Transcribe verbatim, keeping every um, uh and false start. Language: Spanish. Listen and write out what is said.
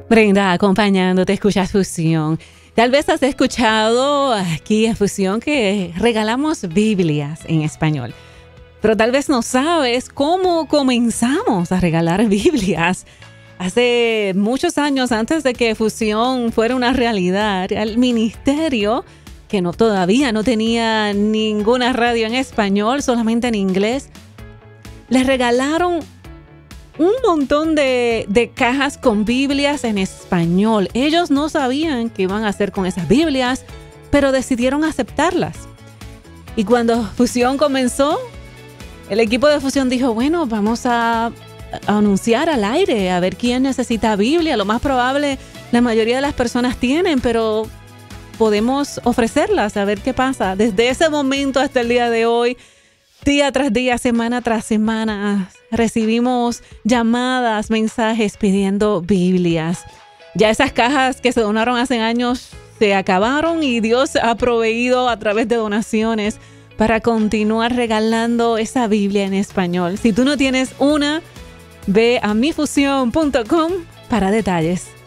Brenda, acompañándote, escuchas Fusión. Tal vez has escuchado aquí en Fusión que regalamos Biblias en español, pero tal vez no sabes cómo comenzamos a regalar Biblias. Hace muchos años, antes de que Fusión fuera una realidad, el ministerio, que no, todavía no tenía ninguna radio en español, solamente en inglés, les regalaron un montón de, de cajas con Biblias en español. Ellos no sabían qué iban a hacer con esas Biblias, pero decidieron aceptarlas. Y cuando Fusión comenzó, el equipo de Fusión dijo, bueno, vamos a, a anunciar al aire, a ver quién necesita Biblia. Lo más probable, la mayoría de las personas tienen, pero podemos ofrecerlas, a ver qué pasa. Desde ese momento hasta el día de hoy, día tras día, semana tras semana, recibimos llamadas, mensajes pidiendo Biblias. Ya esas cajas que se donaron hace años se acabaron y Dios ha proveído a través de donaciones para continuar regalando esa Biblia en español. Si tú no tienes una, ve a mi fusión punto com para detalles.